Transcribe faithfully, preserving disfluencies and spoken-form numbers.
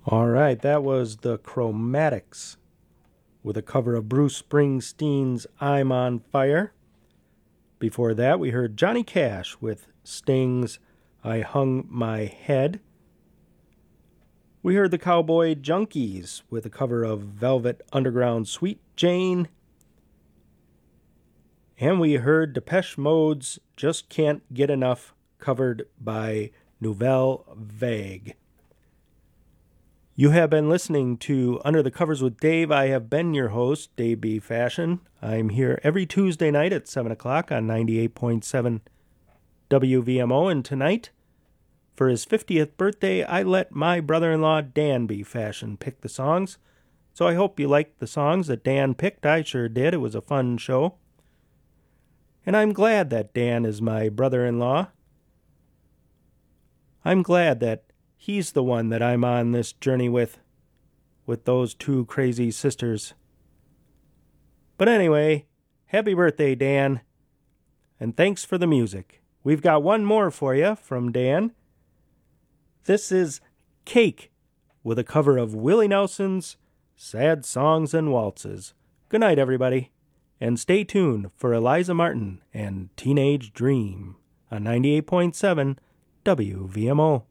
All right, that was the Chromatics with a cover of Bruce Springsteen's I'm on Fire. Before that, we heard Johnny Cash with Sting's I Hung My Head. We heard the Cowboy Junkies with a cover of Velvet Underground's Sweet Jane. And we heard Depeche Mode's Just Can't Get Enough, covered by Nouvelle Vague. You have been listening to Under the Covers with Dave. I have been your host, Dave B. Fashion. I'm here every Tuesday night at seven o'clock on ninety-eight point seven W V M O. And tonight, for his fiftieth birthday, I let my brother-in-law, Dan B. Fashion, pick the songs. So I hope you liked the songs that Dan picked. I sure did. It was a fun show. And I'm glad that Dan is my brother-in-law. I'm glad that he's the one that I'm on this journey with, with those two crazy sisters. But anyway, happy birthday, Dan, and thanks for the music. We've got one more for you from Dan. This is Cake with a cover of Willie Nelson's Sad Songs and Waltzes. Good night, everybody, and stay tuned for Eliza Martin and Teenage Dream on ninety-eight point seven W V M O.